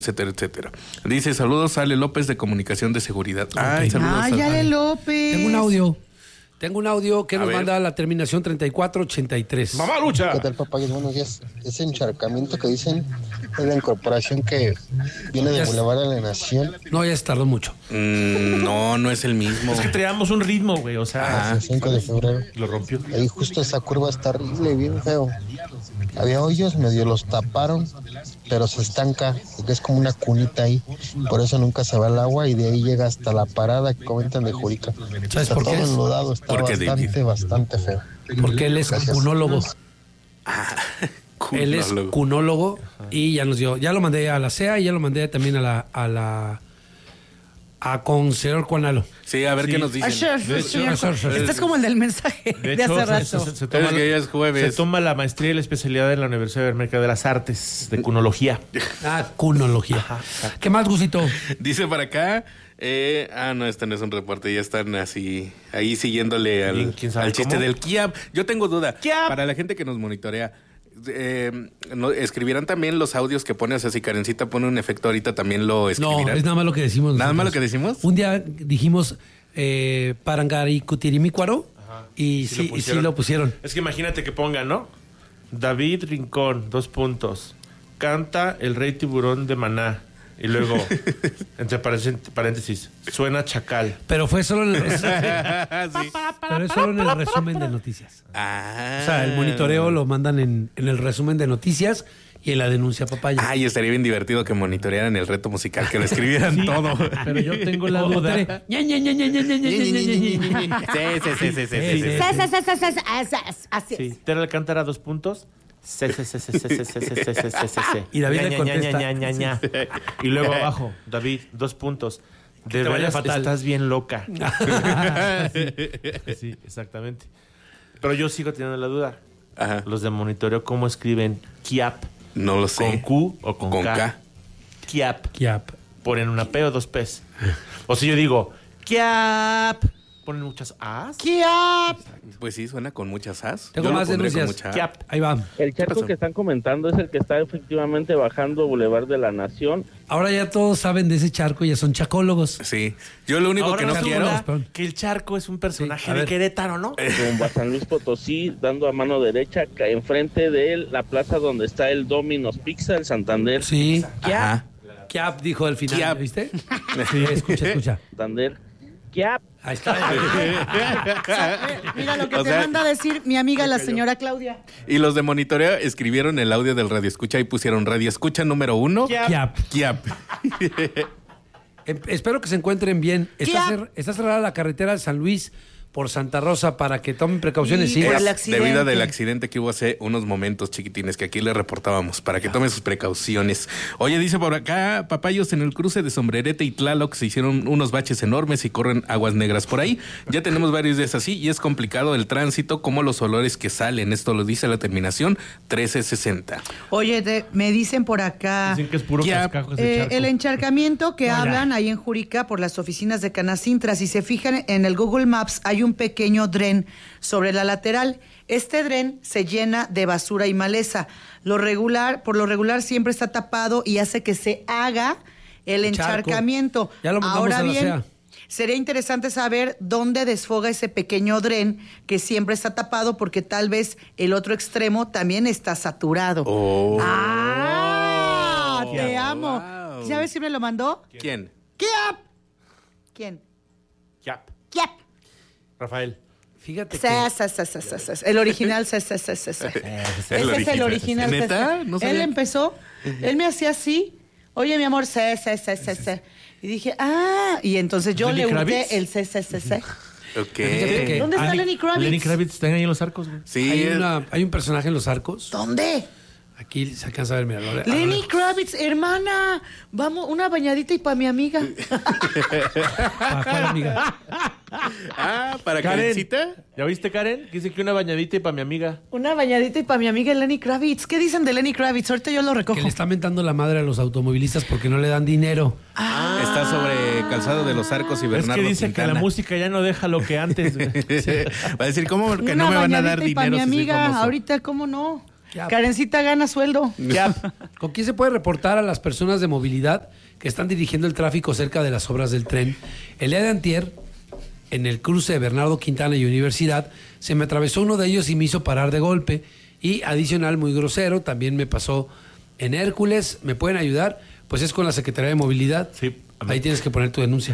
etcétera, etcétera. Dice, saludos a Ale López de Comunicación de Seguridad. Okay. Saludos a Ale López. Tengo un audio que nos manda la terminación 3483. ¡Mamá lucha! ¿Qué tal, papayos? Buenos días. Ese encharcamiento que dicen es la incorporación que viene de Boulevard de la Nación. No, ya se tardó mucho. No es el mismo. Es que traíamos un ritmo, güey, o sea... El 5 de febrero. Lo rompió. Ahí justo esa curva está horrible, bien feo. Había hoyos, medio los taparon, pero se estanca, porque es como una cunita ahí. Por eso nunca se va el agua y de ahí llega hasta la parada que comentan de Jurica. ¿Sabes Está por qué? todo enlodado, está bastante feo. Porque él es cunólogo. Cunólogo. Él es cunólogo y ya nos dio, ya lo mandé a la CEA y ya lo mandé también a Consejo Cuanalo. Sí, a ver qué nos dicen. Este es como el del mensaje de hace rato. Se toma, que ya es jueves. Se toma la maestría y la especialidad en la Universidad de América de las Artes, de cunología. Cunología. Ajá. ¿Qué más, Gusito? Dice para acá, no, este no es un reporte, ya están así, ahí siguiéndole al chiste del Kiap. Yo tengo duda, para la gente que nos monitorea, escribirán también los audios que pones, así Karencita pone un efecto ahorita, también lo escribirán. No, es nada más lo que decimos. ¿Nada más lo que decimos? Un día dijimos Parangaricutirimícuaro y sí lo pusieron. Es que imagínate que pongan, ¿no? David Rincón, 2 puntos. Canta el Rey Tiburón de Maná. Y luego, entre paréntesis, suena chacal. Pero fue solo en el, Sí. pero es solo en el resumen de noticias. O sea, el monitoreo lo mandan en el resumen de noticias y en la denuncia papaya. Ay, estaría bien divertido que monitorearan el reto musical, que lo escribieran todo. Pero yo tengo la duda. Sí, Tere Alcántara, 2 puntos. Y David le contesta. Y luego abajo, David, 2 puntos. De veras estás bien loca. Sí, exactamente. Pero yo sigo teniendo la duda. Ajá. Los de monitoreo, ¿cómo escriben Kiap? No lo sé. ¿Con Q o con K? Kiap. ¿Ponen una P o 2 P's? O si yo digo Kiap, ¿ponen muchas A's? ¡Kiap! Pues sí, suena con muchas As. Tengo Yo lo más pondré denuncias. con mucha A. Kiap. Ahí va. El charco que están comentando es el que está efectivamente bajando Boulevard de la Nación. Ahora ya todos saben de ese charco, ya son chacólogos. Sí. Yo lo único Ahora que no resulta quiero... que el charco es un personaje Sí, de Querétaro, ¿no? Rumbo a San Luis Potosí, dando a mano derecha, enfrente de él, la plaza donde está el Domino's Pizza, el Santander. Sí. Ajá. Kiap dijo al final, Kiap. ¿viste? Sí, escucha. Santander. Kiap. Ahí está. Mira lo que O te sea, manda a decir mi amiga la señora Claudia. Y los de monitoreo escribieron el audio del Radio Escucha y pusieron Radio Escucha número 1. Kiap. Kiap. Espero que se encuentren bien. Está cerrada la carretera de San Luis por Santa Rosa para que tomen precauciones. Sí. por el Es accidente. debido del accidente que hubo hace unos momentos, chiquitines, que aquí le reportábamos, para que tome sus precauciones. Oye, dice por acá, papayos, en el cruce de Sombrerete y Tlaloc se hicieron unos baches enormes y corren aguas negras por ahí. Ya tenemos varios días así y es complicado el tránsito, como los olores que salen. Esto lo dice la terminación 1360. Oye, me dicen por acá Dicen que es puro Kiap. cascajo ese charco. el encharcamiento que hablan ahí en Jurica por las oficinas de Canacintra. Si se fijan en el Google Maps, hay un pequeño dren sobre la lateral. Este dren se llena de basura y maleza. Por lo regular siempre está tapado y hace que se haga el encharcamiento. Ya lo mandamos Ahora a la bien, CEA. sería interesante saber dónde desfoga ese pequeño dren que siempre está tapado, porque tal vez el otro extremo también está saturado. Oh. Te amo. Wow. ¿Sabes si me lo mandó? ¿Quién? ¡Kiap! ¿Quién? Kiap. ¡Kiap! Rafael. Fíjate que... El original. Ese es el original. ¿Neta? No sabía. Él empezó, él me hacía así. Oye, mi amor, Y dije, y entonces yo ¿Lenny le Kravitz? hurté el C. Ok. ¿Dónde está Lenny Kravitz? Lenny Kravitz está ahí en los arcos, güey. Sí. Hay un personaje en Los Arcos. ¿Dónde? Aquí se alcanza a ver, mira. Lenny Kravitz, hermana. Vamos, una bañadita y para mi amiga. ¿Para cuál amiga? ¿Para Karen. Karencita? ¿Ya viste, Karen? Dice que una bañadita y para mi amiga. Una bañadita y para mi amiga Lenny Kravitz. ¿Qué dicen de Lenny Kravitz? Ahorita yo lo recojo. Que le está mentando la madre a los automovilistas porque no le dan dinero. Está sobre Calzado de los Arcos y Bernardo Es que dice Quintana. que la música ya no deja lo que antes, güey. Va a decir, ¿cómo que Una no me van a bañadita dar y para dinero mi si soy amiga, famoso? ahorita, ¿cómo no? Karencita gana sueldo. ¿Con quién se puede reportar a las personas de movilidad que están dirigiendo el tráfico cerca de las obras del tren? El día de antier, en el cruce de Bernardo Quintana y Universidad, se me atravesó uno de ellos y me hizo parar de golpe. Y adicional, muy grosero, también me pasó en Hércules. ¿Me pueden ayudar? Pues es con la Secretaría de Movilidad. Sí. Ahí tienes que poner tu denuncia.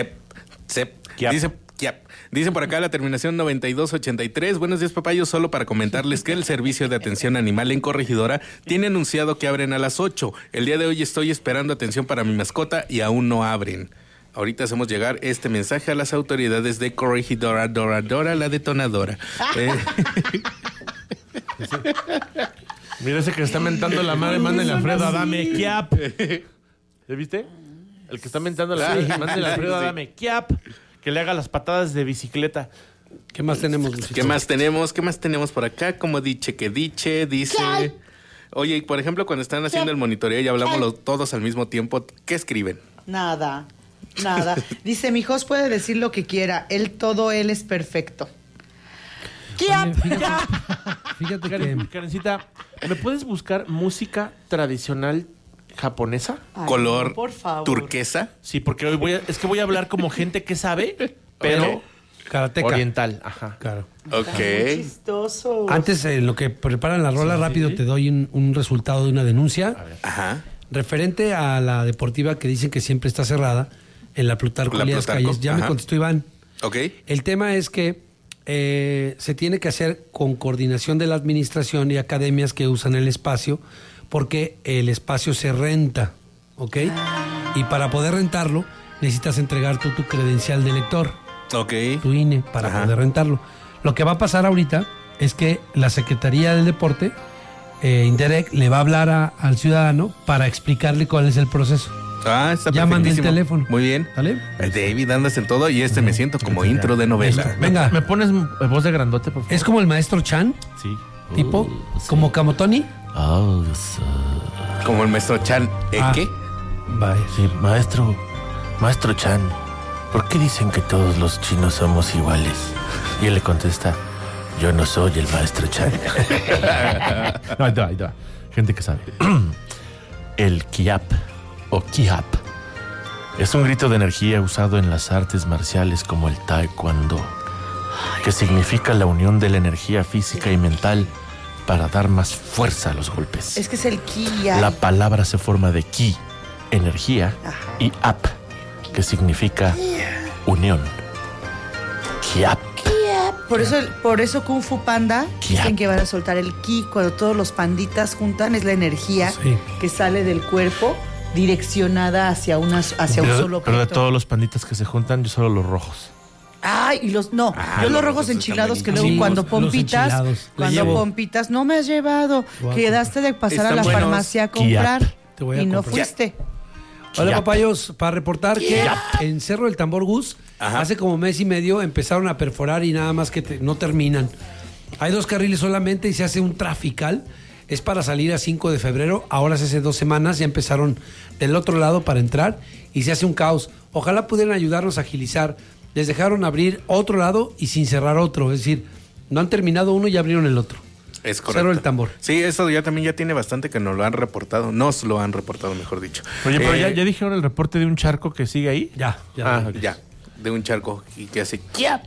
Dice por acá la terminación 9283. Buenos días, papayos. Solo para comentarles que el servicio de atención animal en Corregidora tiene anunciado que abren a las 8. El día de hoy estoy esperando atención para mi mascota y aún no abren. Ahorita hacemos llegar este mensaje a las autoridades de Corregidora, Dora, la detonadora. Mira ese que está mentando la madre, mándale a Alfredo Adame, ¡kiap! ¿Ya viste? El que está mentando la madre, mándale a Alfredo Adame, ¡kiap! Que le haga las patadas de bicicleta. ¿Qué más tenemos, Luisito? ¿Qué más tenemos por acá? Como dice. Oye, y por ejemplo, cuando están haciendo el monitoreo y hablamos todos al mismo tiempo, ¿qué escriben? Nada. Dice, mi host puede decir lo que quiera. Él es perfecto. Fíjate que... Karencita, ¿me puedes buscar música tradicional japonesa? Ay, color no, por favor. Turquesa. Sí, porque hoy voy a hablar como gente que sabe, pero karateca. Oriental. Ajá. Claro. Ok. Muy chistoso. Antes, en lo que preparan la rola, rápido te doy un resultado de una denuncia. Ajá. Referente a la deportiva que dicen que siempre está cerrada, en la Plutarco Elías Calles. Ya me contestó Iván. Ok. El tema es que se tiene que hacer con coordinación de la administración y academias que usan el espacio, porque el espacio se renta, ¿ok? Y para poder rentarlo, necesitas entregar tu credencial de lector. Ok. Tu INE, para poder rentarlo. Lo que va a pasar ahorita es que la Secretaría del Deporte, Inderec, le va a hablar al ciudadano para explicarle cuál es el proceso. Está llaman del teléfono. Muy bien. ¿Vale? David, andas en todo y me siento como intro de novela. Venga. ¿Me pones voz de grandote, por favor? ¿Es como el maestro Chan? Sí. ¿Tipo? Sí. ¿Como Kamotoni? Como el maestro Chan. ¿Qué? Vaya. Sí, maestro Chan, ¿por qué dicen que todos los chinos somos iguales? Y él le contesta, yo no soy el maestro Chan. No, ahí va. Gente que sabe. El kiap o kiap es un grito de energía usado en las artes marciales como el taekwondo, que significa la unión de la energía física y mental para dar más fuerza a los golpes. Es que es el ki. La palabra se forma de ki, energía, y ap, que significa unión. Kiap. Por eso Kung Fu Panda dicen que van a soltar el ki. Cuando todos los panditas juntan, es la energía que sale del cuerpo direccionada hacia un solo objeto. Pero de todos los panditas que se juntan, yo solo los rojos. Ay, yo los rojos enchilados que luego cuando pompitas no me has llevado, quedaste de pasar a la farmacia a comprar y no fuiste. Hola, papayos, para reportar que en Cerro del Tambor Gus, hace como mes y medio empezaron a perforar y nada más que no terminan. Hay 2 carriles solamente y se hace un trafical. Es para salir a 5 de febrero. Ahora se hace 2 semanas. Ya empezaron del otro lado para entrar y se hace un caos. Ojalá pudieran ayudarnos a agilizar. Les dejaron abrir otro lado y sin cerrar otro. Es decir, no han terminado uno y ya abrieron el otro. Es correcto. Cerro del Tambor. Sí, eso ya tiene bastante que nos lo han reportado. Nos lo han reportado, mejor dicho. Oye, pero ya dijeron el reporte de un charco que sigue ahí. Ya. Ya. De un charco y que hace ¡Kiap!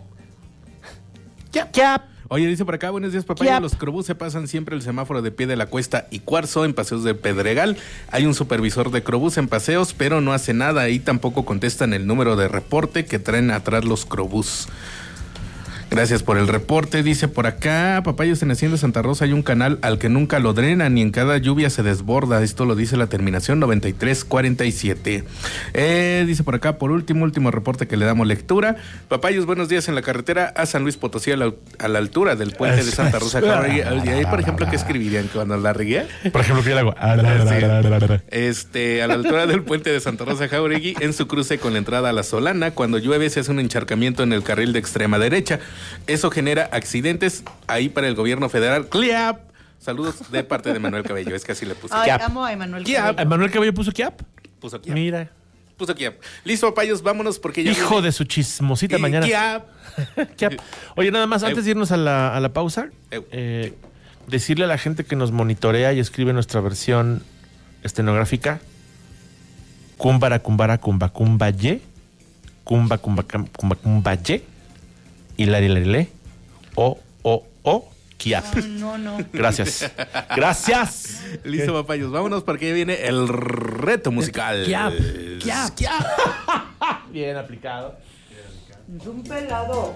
Oye, dice por acá, buenos días, papá. Los crobús se pasan siempre el semáforo de Pie de la Cuesta y Cuarzo en Paseos de Pedregal. Hay un supervisor de crobús en paseos, pero no hace nada. Ahí tampoco contestan el número de reporte que traen atrás los crobús. Gracias por el reporte. Dice por acá, papayos, en Hacienda Santa Rosa hay un canal al que nunca lo drenan y en cada lluvia se desborda. Esto lo dice la terminación 9347. Dice por acá, por último reporte que le damos lectura. Papayos, buenos días en la carretera a San Luis Potosí a la altura del puente de Santa Rosa. Y ahí, por ejemplo, ¿qué escribirían cuando la regué? Por ejemplo, ¿qué le hago? A la altura del puente de Santa Rosa Jauregui, en su cruce con la entrada a La Solana, cuando llueve se hace un encharcamiento en el carril de extrema derecha. Eso genera accidentes ahí para el gobierno federal. ¡Cliap! Saludos de parte de Manuel Cabello. Es que así le puse. Ay, amo a Emanuel Cabello. ¿Manuel Cabello puso kiap? Puso kiap. Mira. Puso kiap. Listo, papayos, vámonos porque ya... Hijo de su chismosita mañana. Kiap. Oye, nada más, antes de irnos a la pausa, decirle a la gente que nos monitorea y escribe nuestra versión estenográfica, cumbara, cumbara, cumba, cumba, ye, cumba, cumba, cumba, cumba, ye, y larilele, o, kiap. No. Gracias. Listo, papayos. Vámonos porque ya viene el reto musical. Kiap. Bien aplicado. Es un pelado.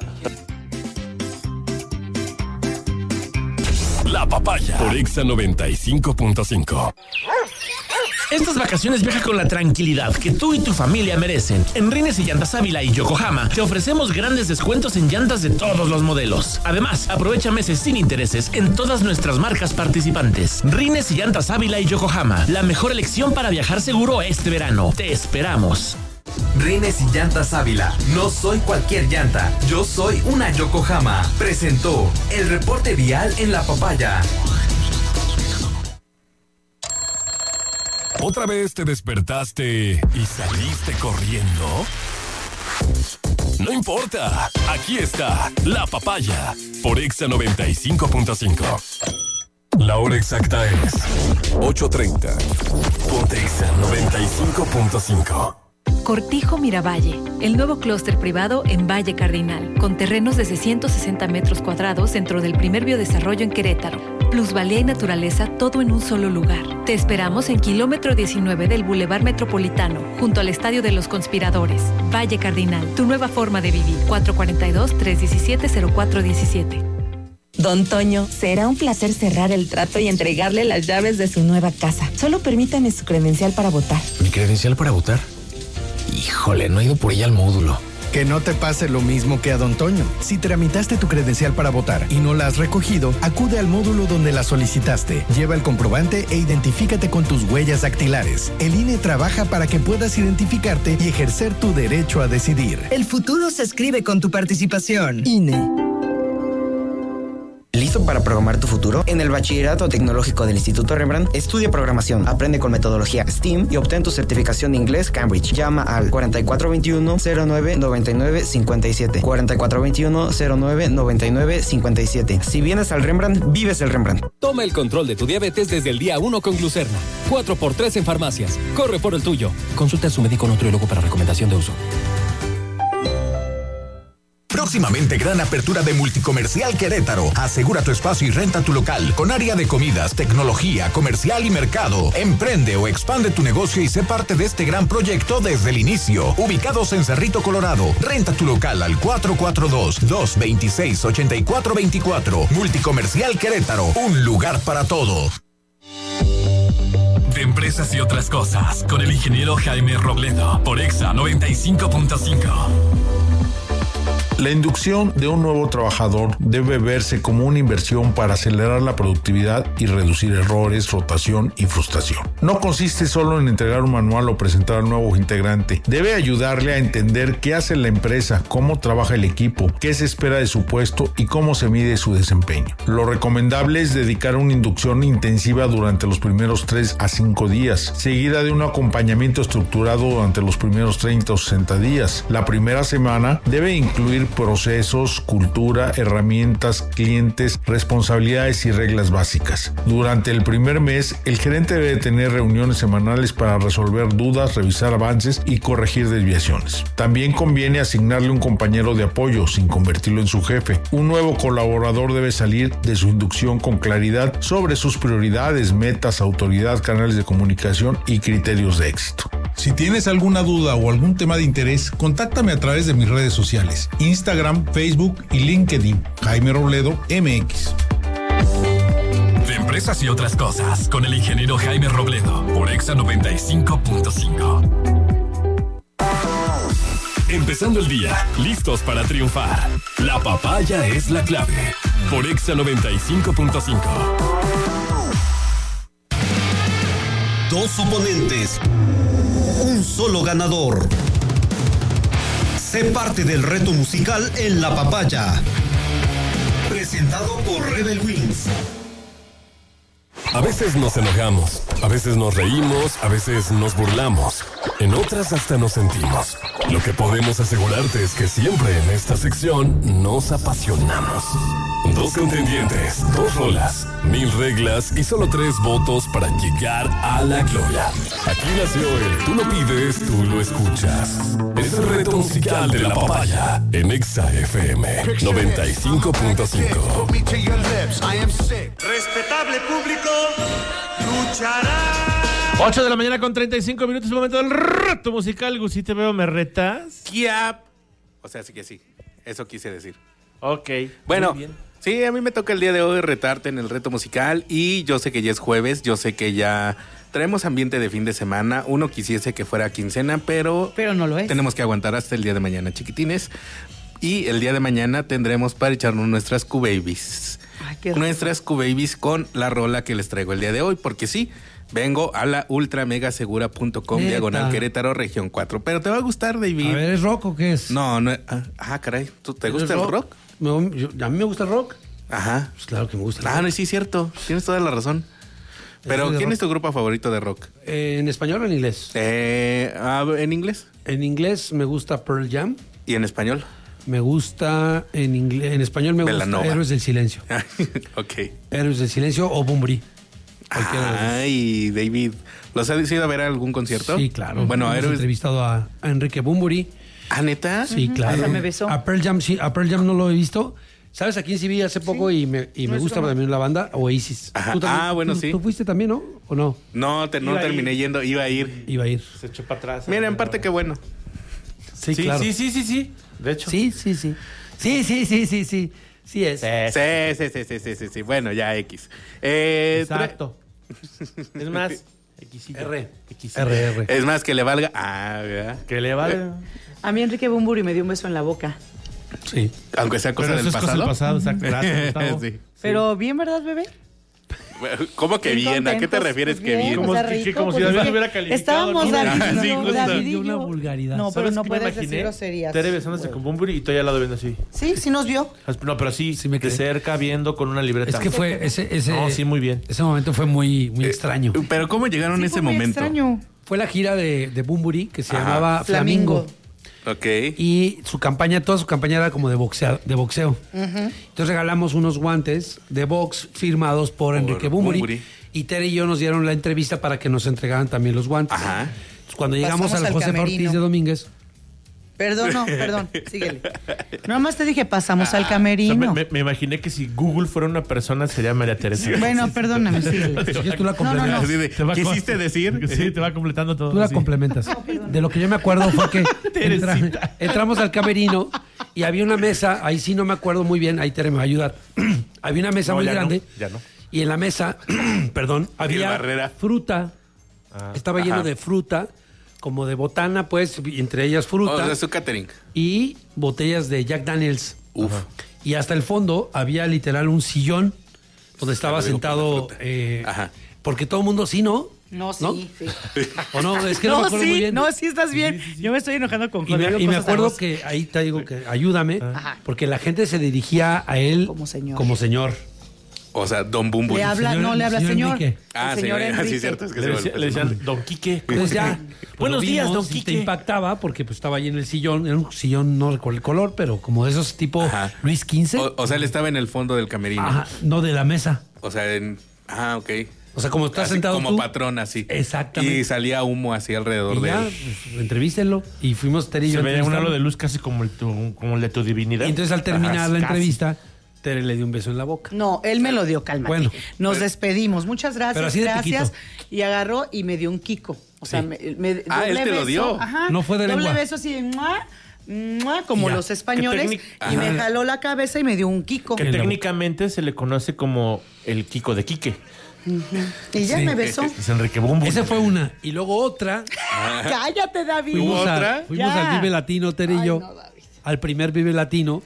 La Papaya por Exa 95.5. Estas vacaciones viaja con la tranquilidad que tú y tu familia merecen. En Rines y Llantas Ávila y Yokohama te ofrecemos grandes descuentos en llantas de todos los modelos. Además, aprovecha meses sin intereses en todas nuestras marcas participantes. Rines y Llantas Ávila y Yokohama, la mejor elección para viajar seguro este verano. Te esperamos. Rines y Llantas Ávila. No soy cualquier llanta, yo soy una Yokohama. Presentó el reporte vial en La Papaya. ¿Otra vez te despertaste y saliste corriendo? No importa, aquí está La Papaya por Exa 95.5. La hora exacta es 8:30. Ponte Exa 95.5. Cortijo Miravalle, el nuevo clúster privado en Valle Cardinal, con terrenos de 660 metros cuadrados dentro del primer biodesarrollo en Querétaro. Plusvalía y naturaleza, todo en un solo lugar. Te esperamos en kilómetro 19 del Boulevard Metropolitano, junto al Estadio de los Conspiradores. Valle Cardinal, tu nueva forma de vivir. 442-317-0417. Don Toño, será un placer cerrar el trato y entregarle las llaves de su nueva casa. Solo permítame su credencial para votar. ¿Mi credencial para votar? Híjole, no he ido por ella al módulo. Que no te pase lo mismo que a Don Toño. Si tramitaste tu credencial para votar y no la has recogido, acude al módulo donde la solicitaste. Lleva el comprobante e identifícate con tus huellas dactilares. El INE trabaja para que puedas identificarte y ejercer tu derecho a decidir. El futuro se escribe con tu participación. INE. ¿Listo para programar tu futuro? En el Bachillerato Tecnológico del Instituto Rembrandt, estudia programación, aprende con metodología STEAM y obtén tu certificación de inglés Cambridge. Llama al 4421-099957. 4421-099957. Si vienes al Rembrandt, vives el Rembrandt. Toma el control de tu diabetes desde el día 1 con Glucerna. 4x3 en farmacias. Corre por el tuyo. Consulta a su médico nutriólogo para recomendación de uso. Próximamente gran apertura de Multicomercial Querétaro. Asegura tu espacio y renta tu local con área de comidas, tecnología, comercial y mercado. Emprende o expande tu negocio y sé parte de este gran proyecto desde el inicio. Ubicados en Cerrito, Colorado. Renta tu local al 442-226-8424. Multicomercial Querétaro. Un lugar para todo. De empresas y otras cosas con el ingeniero Jaime Robledo por Exa 95.5. La inducción de un nuevo trabajador debe verse como una inversión para acelerar la productividad y reducir errores, rotación y frustración. No consiste solo en entregar un manual o presentar al nuevo integrante. Debe ayudarle a entender qué hace la empresa, cómo trabaja el equipo, qué se espera de su puesto y cómo se mide su desempeño. Lo recomendable es dedicar una inducción intensiva durante los primeros 3 a 5 días, seguida de un acompañamiento estructurado durante los primeros 30 o 60 días. La primera semana debe incluir procesos, cultura, herramientas, clientes, responsabilidades y reglas básicas. Durante el primer mes, el gerente debe tener reuniones semanales para resolver dudas, revisar avances y corregir desviaciones. También conviene asignarle un compañero de apoyo sin convertirlo en su jefe. Un nuevo colaborador debe salir de su inducción con claridad sobre sus prioridades, metas, autoridad, canales de comunicación y criterios de éxito. Si tienes alguna duda o algún tema de interés, contáctame a través de mis redes sociales, Instagram, Facebook y LinkedIn. Jaime Robledo, MX. De empresas y otras cosas con el ingeniero Jaime Robledo por Exa 95.5. Empezando el día, listos para triunfar. La papaya es la clave por Exa 95.5. Dos oponentes, un solo ganador. Sé parte del reto musical en La Papaya. Presentado por Rebel Wings. A veces nos enojamos, A veces nos reímos, a veces nos burlamos. En otras hasta nos sentimos. Lo que podemos asegurarte es que siempre en esta sección nos apasionamos. 2 contendientes, 2 rolas, 1000 reglas y solo 3 votos para llegar a la gloria. Aquí nació el Tú lo pides, tú lo escuchas. Es el reto musical de la papaya en Exa FM 95.5. Respetable público, luchará. 8 de la mañana con 35 minutos, es el momento del reto musical. Gusi, te veo, ¿me retas? ¡Kiap! O sea, sí que sí. Eso quise decir. Ok. Bueno, sí, a mí me toca el día de hoy retarte en el reto musical y yo sé que ya es jueves, yo sé que ya traemos ambiente de fin de semana. Uno quisiese que fuera quincena, pero no lo es. Tenemos que aguantar hasta el día de mañana, chiquitines. Y el día de mañana tendremos para echarnos nuestras Q-Babies. Nuestras Q-Babies con la rola que les traigo el día de hoy, porque sí, vengo a la ultramegasegura.com diagonal Querétaro, región 4. Pero te va a gustar, David. A ver, ¿es rock o qué es? No. Caray. ¿Te gusta el rock? A mí me gusta el rock. Ajá. Pues claro que me gusta el rock. No, sí, cierto. Tienes toda la razón. Pero, ¿quién es tu grupo favorito de rock? ¿En español o en inglés? ¿En inglés? En inglés me gusta Pearl Jam. ¿Y en español? Me gusta, en español me Belanova. gusta Héroes del Silencio. Ok. Héroes del Silencio o Bunbury. Ay, David, ¿los has ido a ver a algún concierto? Sí, claro. Bueno, hemos entrevistado a Enrique Bunbury. ¿Ah, neta? Sí, claro. Hasta me besó. A Pearl Jam, sí, a Pearl Jam no lo he visto. ¿Sabes a quién sí vi hace poco y me gusta también la banda? Oasis. Ajá. ¿Tú también, Bueno, sí. ¿Tú fuiste también, no? ¿O no? No terminé yendo, iba a ir. Se echó para atrás. Mira, en parte qué bueno. Sí, claro. Sí. De hecho. Sí. Sí es. Sí. Bueno, ya X. Exacto. Es más, R. Es más, que le valga. ¿Verdad? Que le valga. A mí Enrique Bunbury me dio un beso en la boca. Sí. Aunque sea cosa del pasado. Cosa del pasado, exacto. Gracias, Gustavo. Sí. Pero bien, ¿verdad, bebé? ¿Cómo que bien? ¿A qué te refieres que bien? Como si David hubiera calificado. Estábamos David y yo. Una vulgaridad. No, pero no qué me puedes decir imaginé? groserías. Tere besándose con Bunbury y tú allá al lado viendo así. Sí nos vio. No, pero sí me de quedé. cerca viendo con una libreta. Es que fue ese No, sí, muy bien. Ese momento fue muy extraño. Pero ¿cómo llegaron a ese muy momento? extraño. Fue la gira de Bunbury que se llamaba Flamingo. Ok. Y toda su campaña era como de boxeo. Entonces regalamos unos guantes de box firmados por Enrique Bunbury. Y Tere y yo nos dieron la entrevista para que nos entregaran también los guantes. Ajá. Entonces, cuando llegamos Pasamos al al Josefa camerino. Ortiz de Domínguez. Perdón, síguele. Nada más te dije, pasamos al camerino. O sea, me imaginé que si Google fuera una persona sería María Teresa. Bueno, perdóname, síguele. Tú la complementas. ¿Quisiste decir? Sí, te va completando todo. Tú la así. complementas. De lo que yo me acuerdo fue que entramos al camerino y había una mesa, ahí sí no me acuerdo muy bien, ahí Tere me va a ayudar. Había una mesa muy grande. Ya no. Y en la mesa, había fruta. Estaba lleno de fruta, como de botana, pues, y entre ellas fruta. O sea, su catering. Y botellas de Jack Daniels. Uf. Y hasta el fondo había literal un sillón donde estaba sentado. Porque todo el mundo, sí, ¿no? No, sí. ¿O no? Es que no me acuerdo muy bien. No, sí estás bien. Yo me estoy enojando con Jorge. Y me acuerdo que ahí te digo que ayúdame, porque la gente se dirigía a él como señor. O sea, Don Bunbury. Le habla señor. Señor Enrique. Sí, cierto. Es que le decían Don Quique. Entonces ya. Buenos días, Don Quique. Quique. Te impactaba porque pues estaba ahí en el sillón. Era un sillón, no recuerdo el color, pero como de esos tipo Luis XV. O sea, él estaba en el fondo del camerino. Ajá, no de la mesa. O sea, ok. O sea, como estás así, sentado como tú. patrón, así. Exactamente. Y salía humo así alrededor Y de ya, él. pues, entrevístenlo. Y fuimos Tere y yo. Se veía un halo de luz casi como el de tu divinidad. Y entonces al terminar la entrevista, Tere le dio un beso en la boca. No, él me lo dio, cálmate. Bueno, nos despedimos. Muchas pero gracias, así de gracias. piquito. Y agarró y me dio un kiko. O sea, Sí. doble él te lo beso. dio. Ajá, No fue de doble lengua. beso así de como Ya. los españoles. Que Y me jaló la cabeza y me dio un kiko. Que técnicamente se le conoce como el Kiko de Quique. Y ya me besó. Es Enrique Bunbury. Esa fue una. Y luego otra. Cállate, David. Fuimos ¿Otra? al Vive Latino, Tere y yo. Al primer Vive Latino.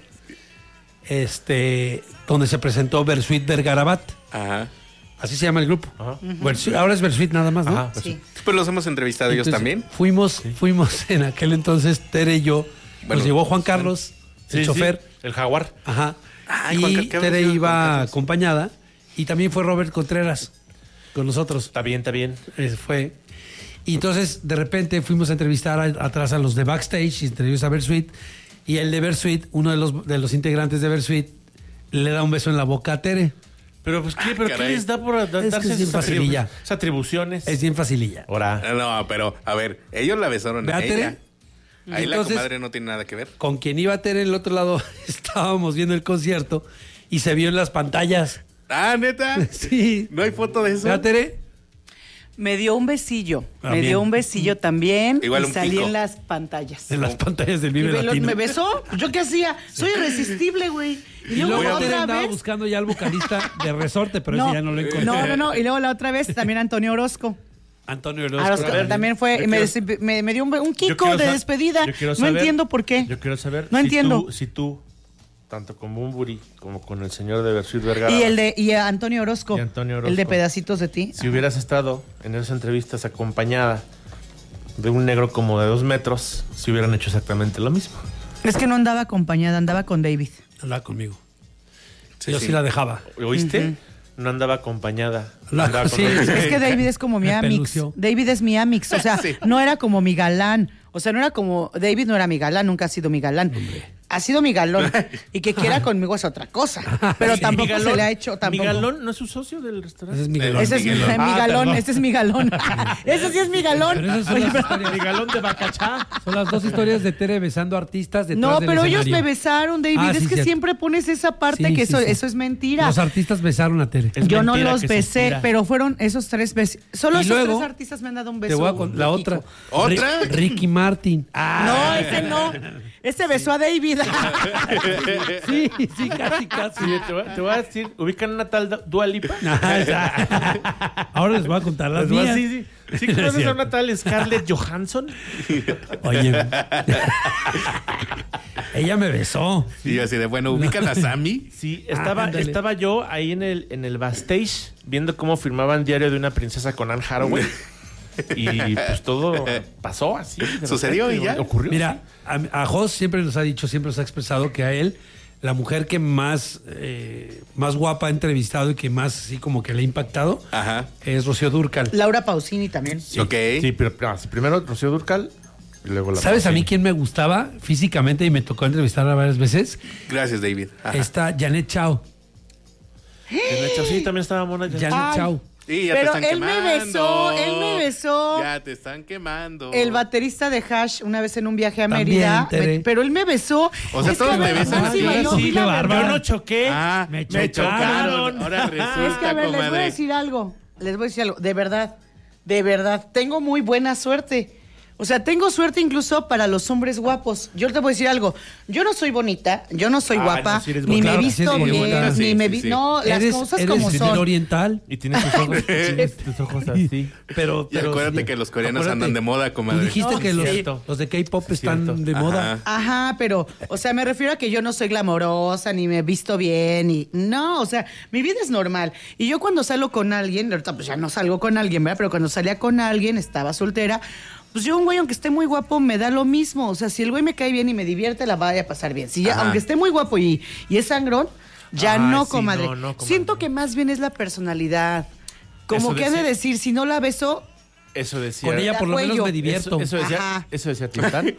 Donde se presentó Versuit Vergarabat. Ajá. Así se llama el grupo. Ahora es Versuit nada más, ¿no? Sí. Pues los hemos entrevistado ellos Entonces, también. Fuimos en aquel entonces, Tere y yo. Nos llevó Juan Carlos, el chofer. El jaguar. Ajá. Ay, y Juan Carlos, Tere Juan iba Carlos. acompañada. Y también fue Robert Contreras. con nosotros. Está bien. Fue. Y entonces, de repente, fuimos a entrevistar atrás a los de Backstage y entrevistamos a Bersuit. Y el de Bersuit, uno de los integrantes de Bersuit, le da un beso en la boca a Tere. Pero pues ¿qué? ¿Pero qué les da por darse esas atribuciones? Es bien facililla. Ahora. No, pero a ver, ellos la besaron a ella. Ahí entonces, la comadre no tiene nada que ver. Con quien iba a Tere en el otro lado, estábamos viendo el concierto y se vio en las pantallas. Ah, ¿neta? Sí. ¿No hay foto de eso? ¿Verdad, Tere? Me dio un besillo. También. Me dio un besillo también. Igual y un salí pico. en las pantallas. En las pantallas del Vive Latino. ¿Me besó? ¿Yo qué hacía? Soy irresistible, güey. Y luego Tere andaba buscando ya al vocalista de Resorte, pero ese ya no lo encontré. No. Y luego la otra vez también Antonio Orozco. Antonio Orozco. También fue, me dio un kiko de despedida. No entiendo por qué. Yo quiero saber. No entiendo. Si tú, tanto con Bumburi como con el señor de Bersuit Vergara. Y Antonio Orozco. El de Pedacitos de ti. Si hubieras estado en esas entrevistas acompañada de un negro como de 2 metros, si hubieran hecho exactamente lo mismo. Es que no andaba acompañada, andaba con David. Andaba conmigo. Yo sí la dejaba. ¿Oíste? No andaba acompañada. Es que David es como mi amix. David es mi amix. O sea, no era como mi galán. O sea, no era como... David no era mi galán, nunca ha sido mi galán. Ha sido mi galón. Y que quiera conmigo es otra cosa. Pero tampoco se le ha hecho... ¿Mi galón no es su socio del restaurante? Ese es mi galón. Ese es mi galón. Ese es mi galón. Ese sí es mi galón. Pero esas son las historias. Mi galón de Bacachá. Son las 2 historias de Tere besando artistas detrás No, del pero escenario. ellos me besaron, David. Ah, es sí, que cierto. siempre pones esa parte que eso es mentira. Los artistas besaron a Tere. Yo no los besé, pero fueron esos 3 besos. Solo Y esos luego, 3 artistas me han dado un Te beso. voy a contar la otra. ¿Otra? Ricky Martin. No, ese no. Ese besó a David. Sí, casi. Te voy a decir, ¿ubican una tal Dua Lipa? Ahora les voy a contar las mías. ¿Sí conoces a una tal Scarlett Johansson? Oye, ella me besó. Y así de, bueno, ¿ubican a Sammy? Sí, estaba yo ahí en el backstage viendo cómo firmaban Diario de una princesa con Anne Hathaway. Y pues todo pasó así. Sucedió y ya. Ocurrió. Mira, a Jos siempre nos ha dicho, siempre nos ha expresado que a él, la mujer que más guapa ha entrevistado y que más así como que le ha impactado es Rocío Dúrcal. Laura Pausini también. Sí. Ok. Sí, pero primero Rocío Dúrcal y luego la ¿Sabes Pausini. a mí quién me gustaba físicamente y me tocó entrevistarla varias veces? Gracias, David. Está Janet Chao. Janet Chao, sí, también estaba mona. Janet Chao. Sí, ya Pero te están él quemando. me besó. Ya te están quemando. El baterista de Hash una vez en un viaje a También, Mérida. Tere. Pero él me besó. O sea, Es todos que, me a ver, besan a sí, ti. no, Sí, la qué verdad. bárbaro. Yo no choqué. Me chocaron. chocaron. Ahora resulta, Es que, a ver, les voy a comadre. decir algo. De verdad. Tengo muy buena suerte. O sea, tengo suerte incluso para los hombres guapos. Yo te voy a decir algo. Yo no soy bonita, yo no soy guapa, no, sí eres ni bonita. me he Claro, sí visto eres muy bien, bonita. ni me vi... Sí. No, las cosas como eres son. oriental. Y tienes tus ojos así. Pero Y acuérdate que los coreanos acuérdate, andan de moda, Tú comadre. dijiste No, que cierto. los de K-pop están Cierto. de moda. Ajá, pero, o sea, me refiero a que yo no soy glamorosa, ni me he visto bien, y no, o sea, mi vida es normal. Y yo cuando salgo con alguien, ahorita pues ya no salgo con alguien, ¿verdad? Pero cuando salía con alguien, estaba soltera, pues yo un güey, aunque esté muy guapo, me da lo mismo. O sea, si el güey me cae bien y me divierte, la vaya a pasar bien. Si ya, aunque esté muy guapo y es sangrón, ya no, sí, comadre. no, comadre. Siento que más bien es la personalidad. Como Eso que ha de decía- decir, si no la beso, Eso decía. Con ella por lo menos cuello. me divierto. Eso decía. Ajá. Eso decía Tintán.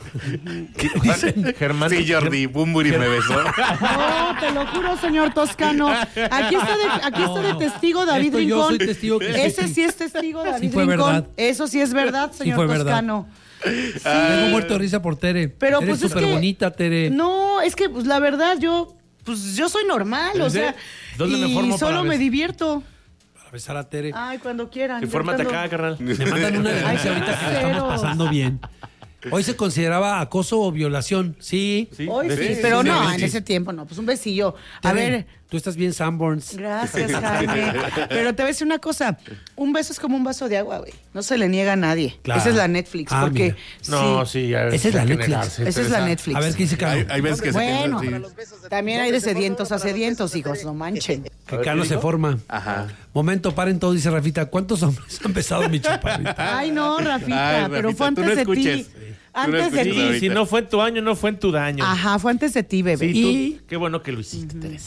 Germán. Sí, Jordi, Bumburi me besó. no, te lo juro, señor Toscano. Aquí está de testigo David Esto yo Rincón. soy testigo que Ese sí es testigo David fue Rincón. verdad. Eso sí es verdad, señor fue verdad. Toscano. Tengo muerto de risa por Tere. Pero Eres pues es súper que bonita, Tere. No, es que pues la verdad yo soy normal, o sea, ¿Dónde me y formo para solo me besar? divierto. Para besar a Tere. Ay, cuando quieran. Infórmate yo acá, carnal. Me mandan una denuncia ahorita que la cero. estamos pasando bien. Hoy se consideraba acoso o violación. Sí. Hoy sí, Sí, pero sí, no, sí. en ese tiempo no, pues un besillo. A Tere, ver, Tú estás bien Sanborns. gracias, Jaime. Pero te voy a decir una cosa, un beso es como un vaso de agua, güey. No se le niega a nadie. Claro. Esa es la Netflix, Ah, porque mira. No, sí, ya. Esa es la hay que Netflix. negarse, esa es la Netflix. A ver, ¿qué dice Cano? Hay veces que Bueno, se piensa así. también hay de sedientos a sedientos, hijos, no manchen. Que Cano se forma. Ajá. Momento, paren todo, dice Rafita. ¿Cuántos hombres han besado mi chaparrita? Ay, no, Rafita, Ay, pero Rafita, fue tú antes no de escuches. ti. no Antes de escuches ti. ahorita. Si no fue en tu año, no fue en tu daño. Ajá, fue antes de ti, bebé. Sí, Y qué bueno que lo hiciste, Teresa.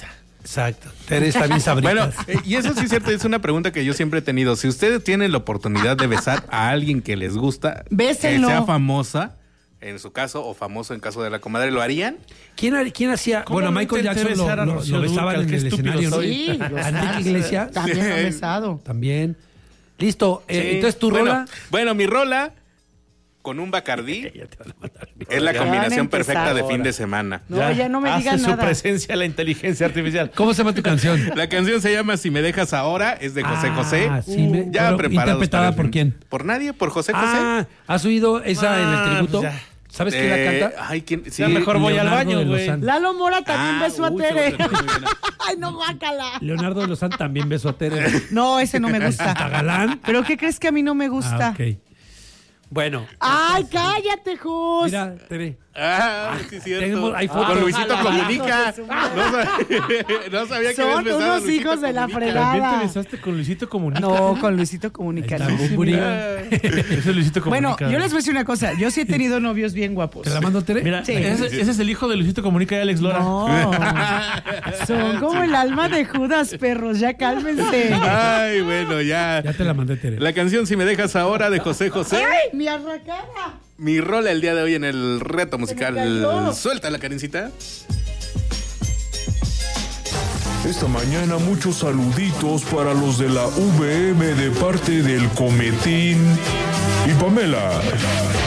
Exacto. Tere está bien sabrita. Bueno, y eso sí es cierto, es una pregunta que yo siempre he tenido. Si ustedes tienen la oportunidad de besar a alguien que les gusta, bésenlo. que sea famosa, en su caso, o famoso en caso de la comadre, ¿lo harían? ¿Quién hacía? Bueno, Michael Jackson lo besaba en el escenario, ¿no? Sí, Enrique Iglesias. También lo he besado. También. Listo. Sí. Entonces, ¿tu rola? Bueno, mi rola con un Bacardí es la combinación perfecta de fin de semana. No, ya no me digan Hace nada. su presencia la inteligencia artificial. ¿Cómo se llama tu canción? La canción se llama Si me dejas ahora, es de José José. Sí, ya preparados. ¿Interpretada por quién? Por nadie, por José José. ¿Has oído esa en el tributo? Pues ¿Sabes quién la canta? Ay, ¿quién? Sí, Ya mejor voy al baño, güey. Lalo Mora también besó a Tere. se va a tener muy bien. Ay, no, guácala. Leonardo de Lozán también besó a Tere. No, ese no me gusta. ¿Está galán? ¿Pero qué crees que a mí no me gusta? Ok. Bueno. Ay, cállate, Jus. Mira, Tere. Sí, cierto. Hay fotos. Con Luisito Ojalá. Comunica. No sabía que Son habías besado a unos Luisito hijos de la Comunica. fregada. ¿También te besaste con Luisito Comunica? No, con Luisito Comunica. Ahí está, No. Bumburi. Ese es Luisito Comunica. Bueno, yo les voy a decir una cosa. Yo sí he tenido novios bien guapos. ¿Te la mando, Tere? Mira, Sí. ese es el hijo de Luisito Comunica y Alex Lora. No. Son como el alma de Judas, perros. Ya cálmense. Ay, bueno, ya. Ya te la mandé, Tere. La canción Si me dejas ahora de José José. ¡Ay, mi arracada! Mi rola el día de hoy en el reto musical. cayó. Suelta la Karencita. Esta mañana muchos saluditos para los de la VM de parte del Cometín y Pamela.